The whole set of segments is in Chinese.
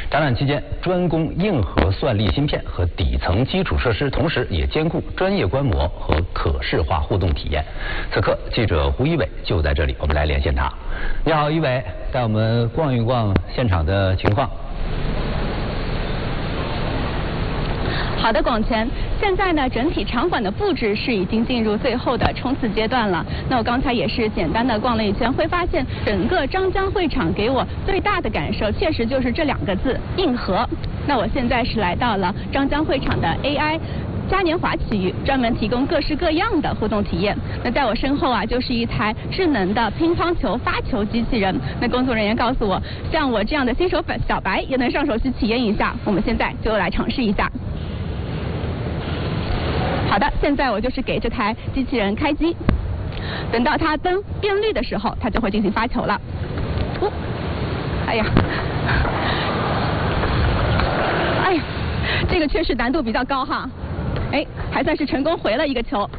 展览期间，专攻硬核算力芯片和底层基础设施，同时也兼顾专业观摩和可视化互动体验。此刻，记者胡一伟就在这里，我们来连线他。你好，一伟，带我们逛一逛现场的情况。 好的，广泉，现在呢，整体场馆的布置是已经进入最后的冲刺阶段了。那我刚才也是简单的逛了一圈，会发现整个张江会场给我最大的感受，确实就是这2个字——硬核。那我现在是来到了张江会场的 AI嘉年华区域，专门提供各式各样的互动体验。那在我身后啊，就是一台智能的乒乓球发球机器人。那工作人员告诉我，像我这样的新手小白也能上手去体验一下。我们现在就来尝试一下。好的，现在我就是给这台机器人开机，等到它灯变绿的时候，它就会进行发球了。哎呀，这个确实难度比较高哈。还算是成功回了一个球。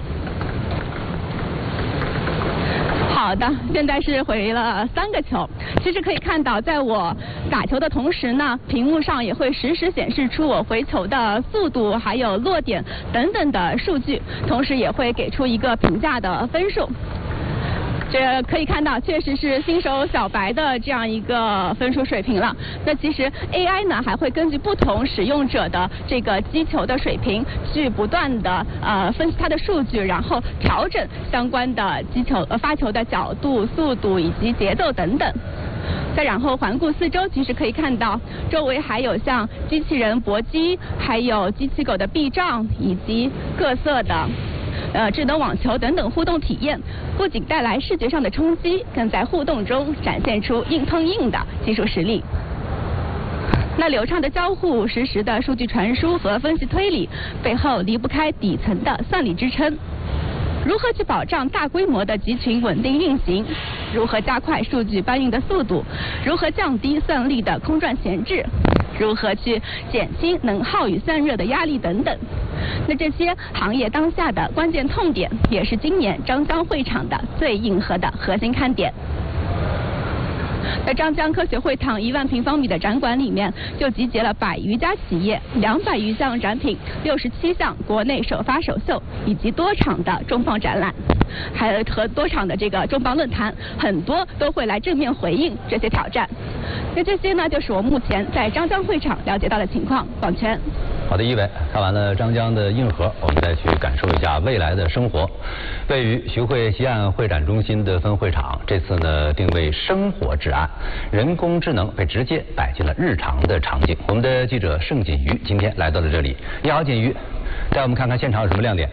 好的，现在是回了3个球。其实可以看到，在我打球的同时呢，屏幕上也会实时显示出我回球的速度、还有落点等等的数据，同时也会给出一个评价的分数。这可以看到，确实是新手小白的这样一个分数水平了。那其实 AI 呢，还会根据不同使用者的这个击球的水平，去不断的分析它的数据，然后调整相关的发球的角度、速度以及节奏等等。再然后环顾四周，其实可以看到周围还有像机器人搏击，还有机器狗的避障，以及各色的智能网球等等互动体验，不仅带来视觉上的冲击，更在互动中展现出硬碰硬的技术实力。那流畅的交互、实时的数据传输和分析推理，背后离不开底层的算力支撑。如何去保障大规模的集群稳定运行？如何加快数据搬运的速度？如何降低算力的空转闲置？如何去减轻能耗与散热的压力等等？那这些行业当下的关键痛点，也是今年张江会场的最硬核的核心看点。在张江科学会堂1万平方米的展馆里面，就集结了100余家企业、200余项展品、67项国内首发首秀，以及多场的重磅展览，还有和多场的这个重磅论坛，很多都会来正面回应这些挑战。那这些呢，就是我目前在张江会场了解到的情况。广泉。 好的，一伟，看完了张江的硬核，我们再去感受一下未来的生活。位于徐汇西岸会展中心的分会场，这次呢定位生活至暗，人工智能被直接摆进了日常的场景。我们的记者盛锦瑜今天来到了这里。你好，锦瑜，带我们看看现场有什么亮点。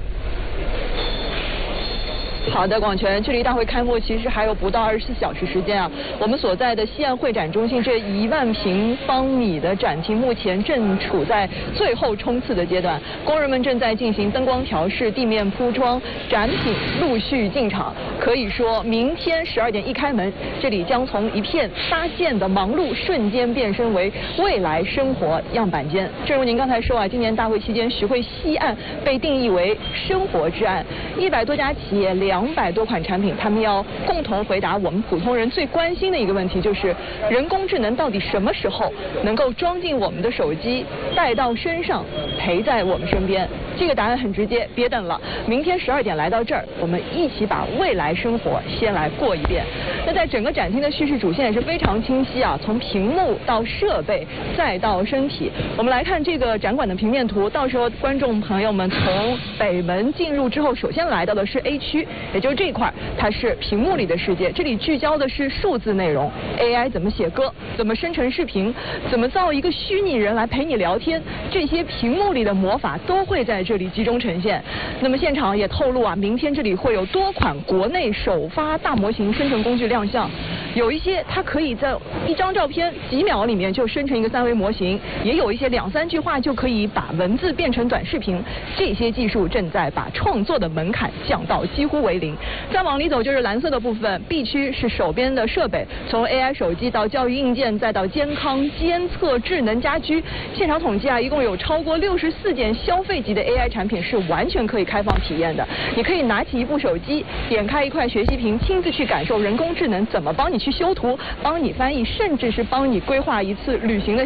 好的，广泉，距离大会开幕其实还有不到24小时时间啊。我们所在的西岸会展中心这1万平方米的展厅，目前正处在最后冲刺的阶段，工人们正在进行灯光调试、地面铺装，展品陆续进场。可以说，明天12点一开门，这里将从一片搭建的忙碌，瞬间变身为未来生活样板间。正如您刚才说啊，今年大会期间，徐汇西岸被定义为生活之岸，100多家企业，200多款产品，他们要共同回答我们普通人最关心的一个问题，就是人工智能到底什么时候能够装进我们的手机，带到身上，陪在我们身边？这个答案很直接，别等了，明天12点来到这儿，我们一起把未来生活先来过一遍。那在整个展厅的叙事主线也是非常清晰啊，从屏幕到设备再到身体。我们来看这个展馆的平面图，到时候观众朋友们从北门进入之后，首先来到的是 A 区，也就是这一块，它是屏幕里的世界，这里聚焦的是数字内容 ，AI 怎么写歌，怎么生成视频，怎么造一个虚拟人来陪你聊天，这些屏幕里的魔法都会在这里集中呈现。那么现场也透露啊，明天这里会有多款国内首发大模型生成工具亮相，有一些它可以在一张照片几秒里面就生成一个3维模型，也有一些2-3句话就可以把文字变成短视频，这些技术正在把创作的门槛降到几乎为0。再往里走就是蓝色的部分 ，B 区是手边的设备，从 AI 手机到教育硬件，再到健康监测、智能家居。现场统计啊，一共有超过64件消费级的 AI 产品是完全可以开放体验的。你可以拿起一部手机，点开一块学习屏，亲自去感受人工智能怎么帮你去修图、帮你翻译，甚至是帮你规划一次旅行的